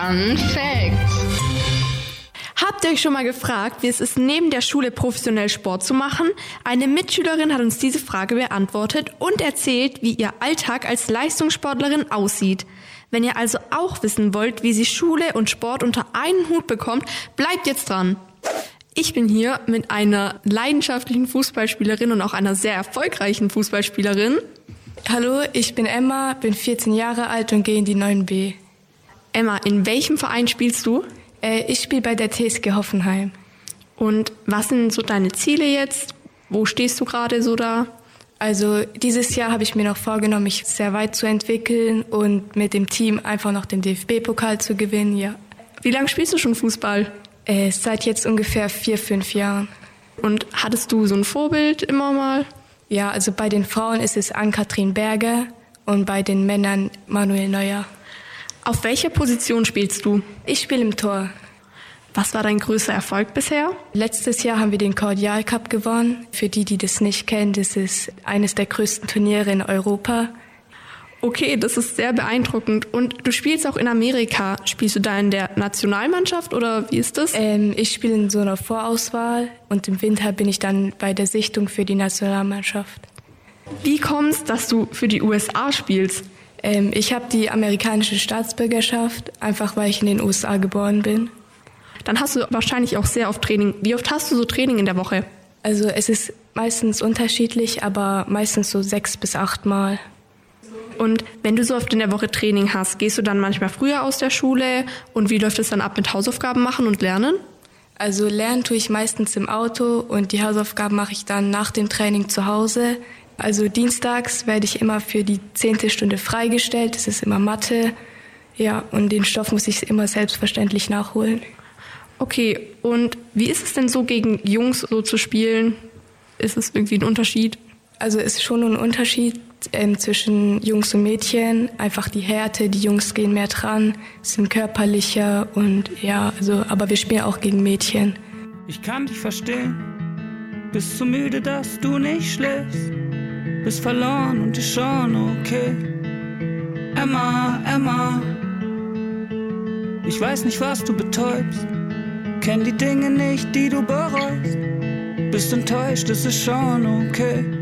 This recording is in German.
Fun Fact: Habt ihr euch schon mal gefragt, wie es ist, neben der Schule professionell Sport zu machen? Eine Mitschülerin hat uns diese Frage beantwortet und erzählt, wie ihr Alltag als Leistungssportlerin aussieht. Wenn ihr also auch wissen wollt, wie sie Schule und Sport unter einen Hut bekommt, bleibt jetzt dran. Ich bin hier mit einer leidenschaftlichen Fußballspielerin und auch einer sehr erfolgreichen Fußballspielerin. Hallo, ich bin Emma, bin 14 Jahre alt und gehe in die 9b. Emma, in welchem Verein spielst du? Ich spiele bei der TSG Hoffenheim. Und was sind so deine Ziele jetzt? Wo stehst du gerade so da? Also dieses Jahr habe ich mir noch vorgenommen, mich sehr weit zu entwickeln und mit dem Team einfach noch den DFB-Pokal zu gewinnen, ja. Wie lange spielst du schon Fußball? Seit jetzt ungefähr 4-5 Jahren. Und hattest du so ein Vorbild immer mal? Ja, also bei den Frauen ist es Ann-Kathrin Berger und bei den Männern Manuel Neuer. Auf welcher Position spielst du? Ich spiele im Tor. Was war dein größter Erfolg bisher? Letztes Jahr haben wir den Cordial Cup gewonnen. Für die, die das nicht kennen, das ist eines der größten Turniere in Europa. Okay, das ist sehr beeindruckend. Und du spielst auch in Amerika. Spielst du da in der Nationalmannschaft oder wie ist das? Ich spiele in so einer Vorauswahl und im Winter bin ich dann bei der Sichtung für die Nationalmannschaft. Wie kommt's, dass du für die USA spielst? Ich habe die amerikanische Staatsbürgerschaft, einfach weil ich in den USA geboren bin. Dann hast du wahrscheinlich auch sehr oft Training. Wie oft hast du so Training in der Woche? Also es ist meistens unterschiedlich, aber meistens so 6 bis 8 Mal. Und wenn du so oft in der Woche Training hast, gehst du dann manchmal früher aus der Schule? Und wie läuft es dann ab mit Hausaufgaben machen und lernen? Also lernen tue ich meistens im Auto und die Hausaufgaben mache ich dann nach dem Training zu Hause. Also dienstags werde ich immer für die 10. Stunde freigestellt. Das ist immer Mathe. Ja, und den Stoff muss ich immer selbstverständlich nachholen. Okay, und wie ist es denn so, gegen Jungs so zu spielen? Ist es irgendwie ein Unterschied? Also es ist schon ein Unterschied zwischen Jungs und Mädchen. Einfach die Härte, die Jungs gehen mehr dran, sind körperlicher und ja, also, aber wir spielen auch gegen Mädchen. Ich kann dich verstehen, bist so müde, dass du nicht schläfst, bist verloren und ist schon okay. Emma, Emma, ich weiß nicht, was du betäubst, kenn die Dinge nicht, die du bereust, bist enttäuscht, es ist schon okay.